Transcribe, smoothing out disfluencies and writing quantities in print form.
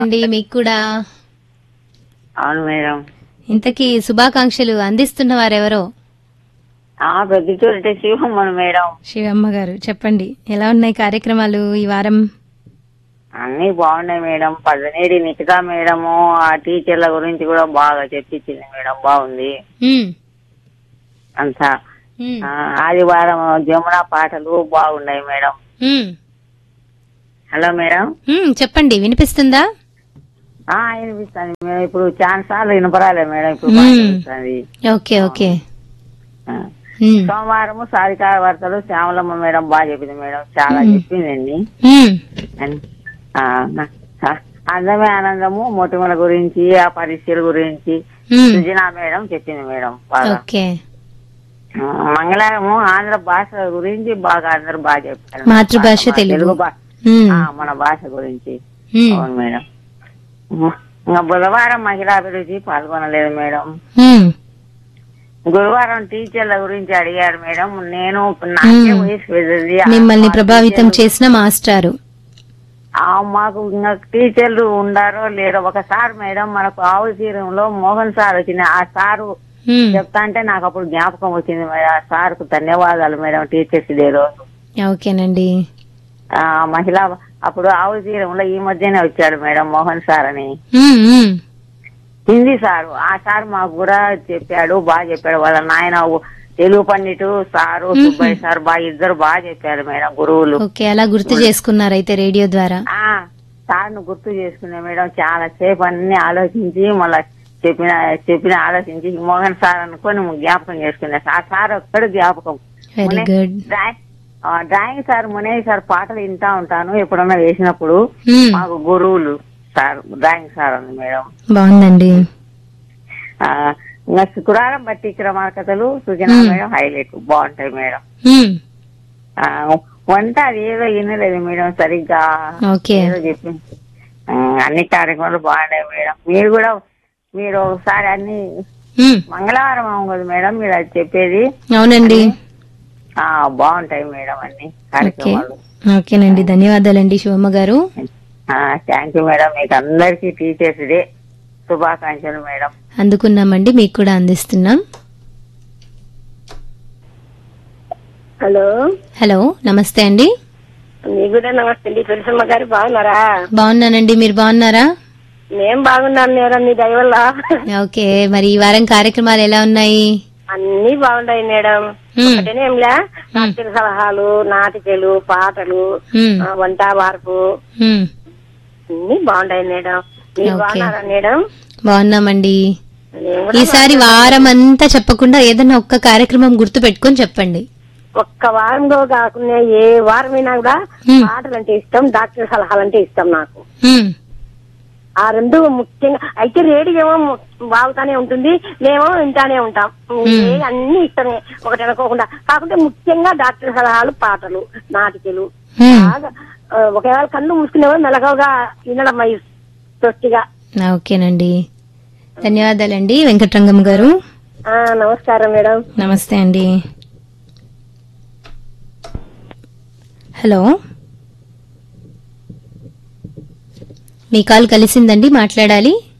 అండి మీకు కూడా. అవును మేడం. ఇంతకీ శుభాకాంక్షలు అందిస్తున్న వారెవరో? ప్రొద్దుటూరు శివమ్మను మేడం. శివమ్మ గారు చెప్పండి, ఎలా ఉన్నాయి కార్యక్రమాలు ఈ వారం? అన్ని బాగున్నాయి మేడం. పదనేడి నిఖితా మేడము ఆ టీచర్ల గురించి కూడా బాగా చెప్పించింది మేడం. బాగుంది అంతా. ఆదివారం జమున పాటలు బాగున్నాయి మేడం. Hello madam. చెప్పండి, వినిపిస్తుందా? వినిపిస్తుంది మేడం. ఇప్పుడు చాలా సార్లు వినపరాలే మేడం. ఇప్పుడు వినిపిస్తుంది. Okay okay. సోమవారము సాధికార వార్తలు శ్యామలమ్మ మేడం బాగా చెప్పింది మేడం. చాలా చెప్పిందండి. అందమే ఆనందము మొటిమల గురించి ఆ పరీక్షల గురించి సుజనా మేడం చెప్పింది మేడం బాగా. మంగళవారము ఆంధ్ర భాష గురించి బాగా అందరూ బాగా చెప్పారు. మాతృభాష తెలుగు మన భాష గురించి. అవును మేడం. ఇంకా బుధవారం మహిళా అభివృద్ధి పాల్గొనలేదు మేడం. గురువారం టీచర్ల గురించి అడిగారు మేడం. నేను నాకే వయసు మిమ్మల్ని ప్రభావితం చేసిన మాస్టారు మాకు ఇంకా టీచర్లు ఉండారో లేదో ఒకసారి మేడం మనకు ఆవు తీరంలో మోహన్ సార్ వచ్చింది. ఆ సారు చెప్తా అంటే నాకు అప్పుడు జ్ఞాపకం వచ్చింది మేడం. ఆ సార్ కు ధన్యవాదాలు మేడం. టీచర్స్ డే రోజు. ఓకేనండి. మహిళా అప్పుడు ఆవు తీరంలో ఈ మధ్యనే వచ్చాడు మేడం మోహన్ సార్ అని, హిందీ సారు. ఆ సార్ మాకు కూడా చెప్పాడు, బాగా చెప్పాడు. వాళ్ళ నాయన తెలుగు పండిటు సారు సుబ్బయ్య సార్ బాగా ఇద్దరు బాగా చెప్పారు మేడం గురువులు. ఓకే, అలా గుర్తు చేసుకున్నారు అయితే రేడియో ద్వారా. సార్ను గుర్తు చేసుకున్నా మేడం. చాలా సేపు అన్ని ఆలోచించి మళ్ళా చెప్పిన ఆలోచించి మోహన్ సార్ అనుకొని జ్ఞాపకం చేసుకున్నా. ఆ సార్ ఒక్కడు జ్ఞాపకం. Very good. Drawing sir Munayya sir పాటలు వింటా ఉంటాను ఎప్పుడన్నా వేసినప్పుడు. మాకు గురువులు సార్ డ్రాయింగ్ సార్ ఉంది మేడం. బాగుందండి. ఇంకా శుక్రవారం బట్టి క్రమార్కతలు సుజనా మేడం హైలైట్ బాగుంటాయి మేడం. వంట అది ఏదో వినలేదు మేడం సరిగ్గా. ఏదో చెప్పి అన్ని కార్యక్రమాలు బాగున్నాయి మేడం. మీరు ఒకసారి అన్ని మంగళవారం అవుతుంది మేడం మీరు అది చెప్పేది. అవునండి, బాగుంటాయి మేడం అన్ని కార్యక్రమాలు. ఓకేనండి, ధన్యవాదాలండి శివమ్మ గారు. Thank you madam. మీకు అందరికి టీచర్స్ డే శుభాకాంక్షలు మేడం. అందుకున్నామండి, మీకు కూడా అందిస్తున్నాం. హలో హలో, నమస్తే అండి. మీకు కూడా నమస్తే అండి. తులసమ్మ గారు బాగున్నారా? బాగున్నానండి, మీరు బాగున్నారా? మేం బాగున్నాను మేడం, మీ దయ వల్ల. ఓకే, మరి ఈ వారం కార్యక్రమాలు ఎలా ఉన్నాయి? అన్ని బాగున్నాయి మేడం. ఒకటేనేంలా నాట్య సలహాలు, నాటికలు, పాటలు, వంట వార్పు అన్ని బాగున్నాయి మేడం. మీరు బాగున్నారా మేడం? బాగున్నామండి. ఈసారి వారం అంతా చెప్పకుండా ఏదన్నా ఒక్క కార్యక్రమం గుర్తు పెట్టుకొని చెప్పండి. ఒక్క వారంలో కాకుండా ఏ వారమైనా కూడా పాటలు అంటే ఇష్టం, డాక్టర్ సలహాలు అంటే ఇష్టం నాకు. ఆ రెండు ముఖ్యంగా. అయితే రేడియో బాగుతానే ఉంటుంది, మేము వింటానే ఉంటాం. అన్ని ఇష్టమే ఒకటి అనుకోకుండా. కాకుంటే ముఖ్యంగా డాక్టర్ సలహాలు, పాటలు, నాటికలు ఒకవేళ కన్ను మూసుకునేవాళ్ళు మెలగవగా వినడం తృప్తిగా. ఓకేనండి, ధన్యవాదాలండి వెంకటరంగమ్మ గారు. నమస్కారం మేడం. నమస్తే అండి. హలో, మీ కాల్ కలిసిందండి, మాట్లాడాలి.